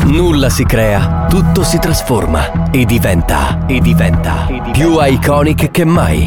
Nulla si crea, tutto si trasforma e diventa più iconic che mai.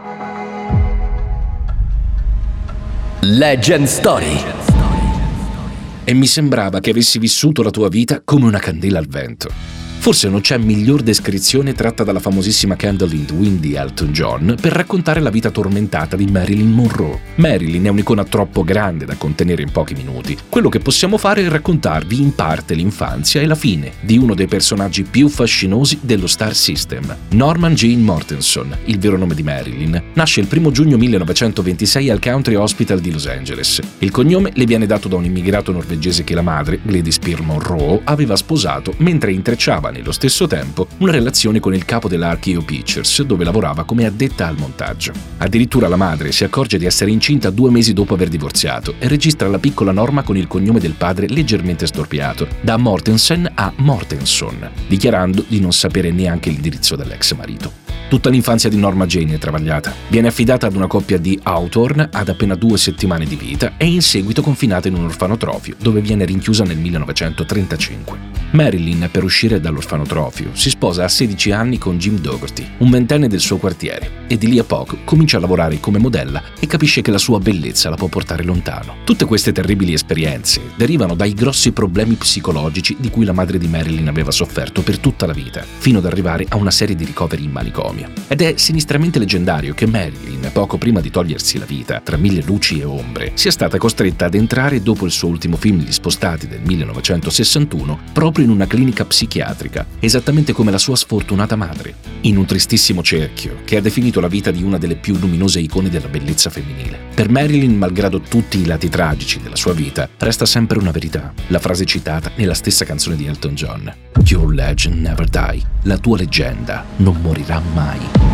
Legend Story. E mi sembrava che avessi vissuto la tua vita come una candela al vento. Forse non c'è miglior descrizione tratta dalla famosissima Candle in the Wind di Elton John per raccontare la vita tormentata di Marilyn Monroe. Marilyn è un'icona troppo grande da contenere in pochi minuti. Quello che possiamo fare è raccontarvi in parte l'infanzia e la fine di uno dei personaggi più fascinosi dello Star System. Norman Jean Mortenson, il vero nome di Marilyn, nasce il 1 giugno 1926 al Country Hospital di Los Angeles. Il cognome le viene dato da un immigrato norvegese che la madre, Gladys Pearl Monroe, aveva sposato mentre intrecciava nello stesso tempo una relazione con il capo della RKO Pictures, dove lavorava come addetta al montaggio. Addirittura la madre si accorge di essere incinta 2 mesi dopo aver divorziato e registra la piccola Norma con il cognome del padre leggermente storpiato, da Mortensen a Mortenson, dichiarando di non sapere neanche l'indirizzo dell'ex marito. Tutta l'infanzia di Norma Jane è travagliata. Viene affidata ad una coppia di Hawthorne ad appena 2 settimane di vita e in seguito confinata in un orfanotrofio, dove viene rinchiusa nel 1935. Marilyn, per uscire dall'orfanotrofio, si sposa a 16 anni con Jim Dougherty, un ventenne del suo quartiere, e di lì a poco comincia a lavorare come modella e capisce che la sua bellezza la può portare lontano. Tutte queste terribili esperienze derivano dai grossi problemi psicologici di cui la madre di Marilyn aveva sofferto per tutta la vita, fino ad arrivare a una serie di ricoveri in manicomio. Ed è sinistramente leggendario che Marilyn, poco prima di togliersi la vita, tra mille luci e ombre, sia stata costretta ad entrare dopo il suo ultimo film Gli Spostati del 1961 proprio in una clinica psichiatrica, esattamente come la sua sfortunata madre, in un tristissimo cerchio che ha definito la vita di una delle più luminose icone della bellezza femminile. Per Marilyn, malgrado tutti i lati tragici della sua vita, resta sempre una verità, la frase citata nella stessa canzone di Elton John: Your legend never die, la tua leggenda non morirà mai.